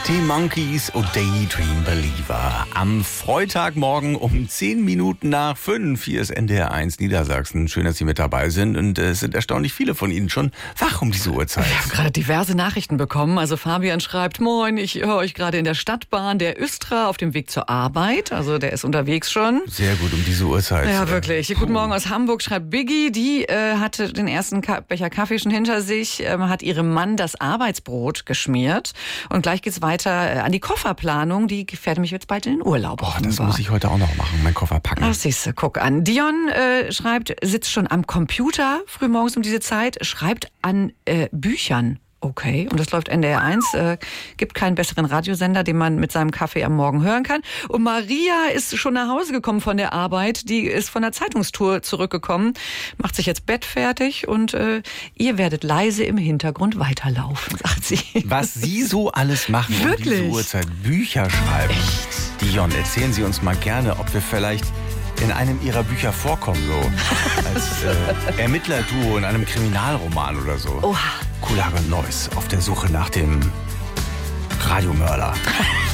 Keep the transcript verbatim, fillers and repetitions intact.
Die Monkeys und Daydream Believer. Am Freitagmorgen um zehn Minuten nach fünf. Hier ist N D R eins Niedersachsen. Schön, dass Sie mit dabei sind. Und es sind erstaunlich viele von Ihnen schon wach um diese Uhrzeit. Ich habe gerade diverse Nachrichten bekommen. Also Fabian schreibt, moin, ich höre euch gerade in der Stadtbahn der Östra auf dem Weg zur Arbeit. Also der ist unterwegs schon. Sehr gut, um diese Uhrzeit. Ja, wirklich. Puh. Guten Morgen aus Hamburg, schreibt Biggie. Die äh, hatte den ersten Ka- Becher Kaffee schon hinter sich, ähm, hat ihrem Mann das Arbeitsbrot geschmiert. Und gleich geht's weiter an die Kofferplanung, die gefährt mich jetzt bald in den Urlaub. Boah, das muss ich heute auch noch machen, meinen Koffer packen. Ach, siehste, guck an. Dion äh, schreibt, sitzt schon am Computer frühmorgens um diese Zeit, schreibt an äh, Büchern. Okay, und das läuft N D R eins. Äh, gibt keinen besseren Radiosender, den man mit seinem Kaffee am Morgen hören kann. Und Maria ist schon nach Hause gekommen von der Arbeit. Die ist von der Zeitungstour zurückgekommen, macht sich jetzt Bett fertig und äh, ihr werdet leise im Hintergrund weiterlaufen, sagt sie. Was Sie so alles machen Wirklich? um diese Uhrzeit, Bücher schreiben. Echt? Dion, erzählen Sie uns mal gerne, ob wir vielleicht in einem Ihrer Bücher vorkommen, so als äh, Ermittlerduo in einem Kriminalroman oder so. Oha. Kulage Neuss auf der Suche nach dem Radiomörder.